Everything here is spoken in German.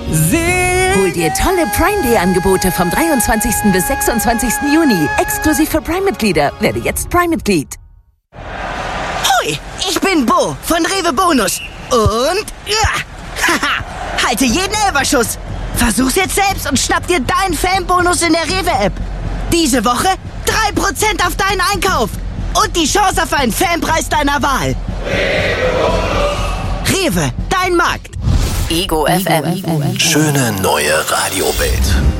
Hol dir tolle Prime Day Angebote vom 23. bis 26. Juni. Exklusiv für Prime-Mitglieder. Werde jetzt Prime-Mitglied. Hoi, ich bin Bo von Rewe Bonus. Und halte jeden Elferschuss. Versuch's jetzt selbst und schnapp dir deinen Fanbonus in der Rewe-App. Diese Woche 3% auf deinen Einkauf. Und die Chance auf einen Fanpreis deiner Wahl. Rewe, dein Markt. Ego FM. Schöne neue Radiowelt.